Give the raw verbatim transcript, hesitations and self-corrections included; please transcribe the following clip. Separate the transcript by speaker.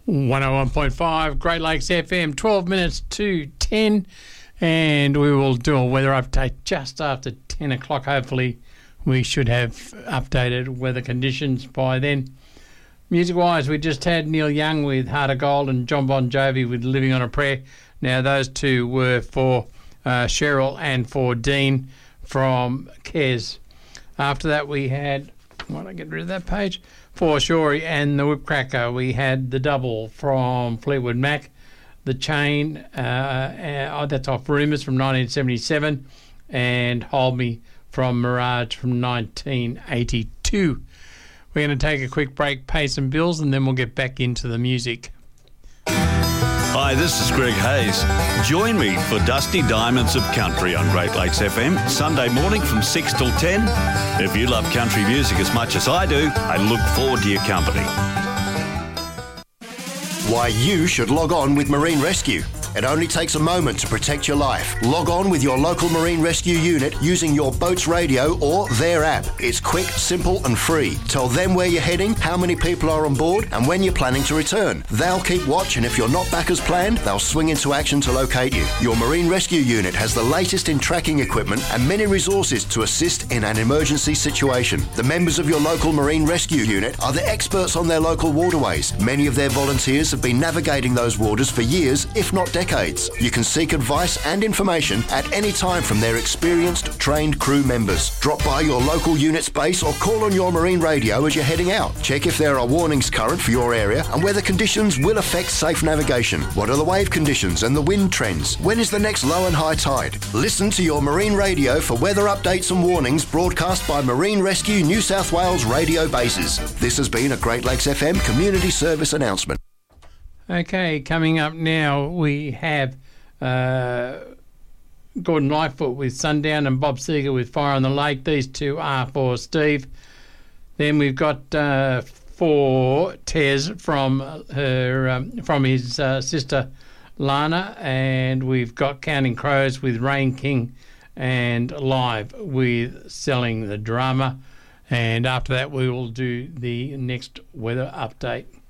Speaker 1: one oh one point five, Great Lakes F M, twelve minutes to ten, and we will do a weather update just after ten o'clock. Hopefully we should have updated weather conditions by then. Music-wise, we just had Neil Young with Heart of Gold and John Bon Jovi with Living on a Prayer. Now, those two were for uh, Cheryl and for Dean from Kes. After that, we had, why don't I get rid of that page? For Shorey and the Whipcracker, we had The Double from Fleetwood Mac, The Chain, uh, uh, oh, that's off Rumours from nineteen seventy-seven, and Hold Me from Mirage from nineteen eighty-two. We're going to take a quick break, pay some bills, and then we'll get back into the music.
Speaker 2: Hi, this is Greg Hayes. Join me for Dusty Diamonds of Country on Great Lakes F M, Sunday morning from six till ten. If you love country music as much as I do, I look forward to your company.
Speaker 3: Why you should log on with Marine Rescue. It only takes a moment to protect your life. Log on with your local Marine Rescue unit using your boat's radio or their app. It's quick, simple and free. Tell them where you're heading, how many people are on board and when you're planning to return. They'll keep watch, and if you're not back as planned, they'll swing into action to locate you. Your Marine Rescue unit has the latest in tracking equipment and many resources to assist in an emergency situation. The members of your local Marine Rescue unit are the experts on their local waterways. Many of their volunteers have been navigating those waters for years, if not decades. You can seek advice and information at any time from their experienced, trained crew members. Drop by your local unit's base or call on your marine radio as you're heading out. Check if there are warnings current for your area and whether conditions will affect safe navigation. What are the wave conditions and the wind trends? When is the next low and high tide? Listen to your marine radio for weather updates and warnings broadcast by Marine Rescue New South Wales radio bases. This has been a Great Lakes F M community service announcement.
Speaker 1: Okay, coming up now, we have uh, Gordon Lightfoot with Sundown and Bob Seger with Fire on the Lake. These two are for Steve. Then we've got uh, for Tez from her um, from his uh, sister Lana, and we've got Counting Crows with Rain King, and Live with Selling the Drama. And after that, we will do the next weather update.